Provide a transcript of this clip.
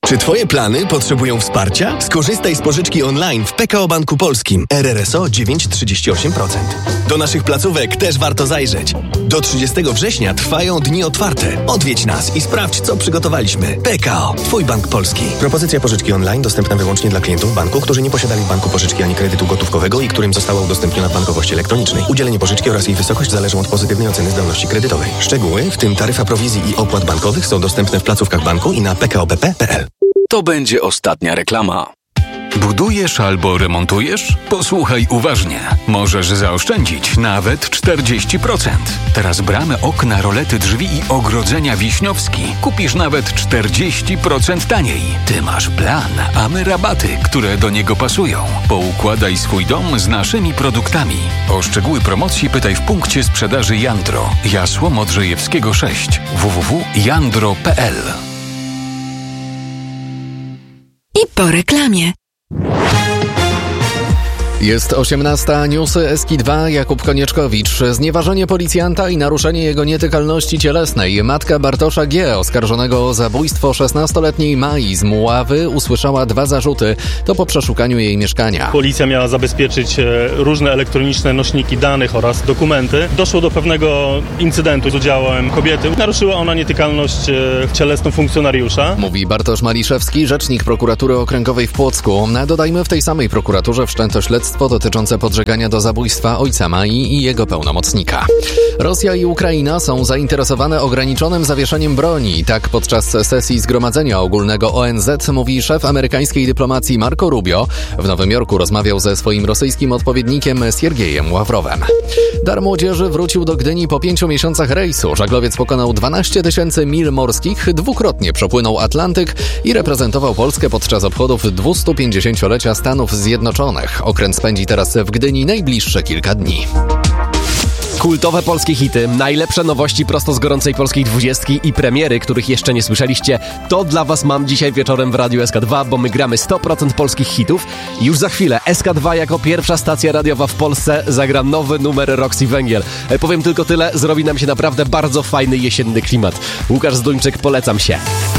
Czy Twoje plany potrzebują wsparcia? Skorzystaj z pożyczki online w PKO Banku Polskim. RRSO 9,38%. Do naszych placówek też warto zajrzeć. Do 30 września trwają dni otwarte. Odwiedź nas i sprawdź, co przygotowaliśmy. PKO, Twój bank polski. Propozycja pożyczki online dostępna wyłącznie dla klientów banku, którzy nie posiadali w banku pożyczki ani kredytu gotówkowego i którym została udostępniona w bankowości elektronicznej. Udzielenie pożyczki oraz jej wysokość zależą od pozytywnej oceny zdolności kredytowej. Szczegóły, w tym taryfa prowizji i opłat bankowych, są dostępne w placówkach banku i na pkobp.pl. To będzie ostatnia reklama. Budujesz albo remontujesz? Posłuchaj uważnie. Możesz zaoszczędzić nawet 40%. Teraz bramy, okna, rolety, drzwi i ogrodzenia Wiśniowski kupisz nawet 40% taniej. Ty masz plan, a my rabaty, które do niego pasują. Poukładaj swój dom z naszymi produktami. O szczegóły promocji pytaj w punkcie sprzedaży Jandro. Jasło Modrzejewskiego 6. www.jandro.pl. I po reklamie. Jest 18. Newsy Eski2. Jakub Konieczkowicz. Znieważenie policjanta i naruszenie jego nietykalności cielesnej. Matka Bartosza G., oskarżonego o zabójstwo 16-letniej Mai z Muławy, usłyszała 2 zarzuty. To po przeszukaniu jej mieszkania. Policja miała zabezpieczyć różne elektroniczne nośniki danych oraz dokumenty. Doszło do pewnego incydentu z udziałem kobiety. Naruszyła ona nietykalność cielesną funkcjonariusza. Mówi Bartosz Maliszewski, rzecznik prokuratury okręgowej w Płocku. Dodajmy, w tej samej prokuraturze wszczęto śledztwo dotyczące podżegania do zabójstwa ojca Mai i jego pełnomocnika. Rosja i Ukraina są zainteresowane ograniczonym zawieszeniem broni. Tak podczas sesji Zgromadzenia Ogólnego ONZ mówi szef amerykańskiej dyplomacji Marco Rubio. W Nowym Jorku rozmawiał ze swoim rosyjskim odpowiednikiem Siergiejem Ławrowem. Dar Młodzieży wrócił do Gdyni po 5 miesiącach rejsu. Żaglowiec pokonał 12 000 mil morskich, dwukrotnie przepłynął Atlantyk i reprezentował Polskę podczas obchodów 250-lecia Stanów Zjednoczonych. Okręt spędzi teraz w Gdyni najbliższe kilka dni. Kultowe polskie hity, najlepsze nowości prosto z gorącej polskiej 20 i premiery, których jeszcze nie słyszeliście, to dla was mam dzisiaj wieczorem w Radiu SK2, bo my gramy 100% polskich hitów i już za chwilę SK2 jako pierwsza stacja radiowa w Polsce zagra nowy numer Roxy Węgiel. Powiem tylko tyle, zrobi nam się naprawdę bardzo fajny jesienny klimat. Łukasz Zduńczyk, polecam się.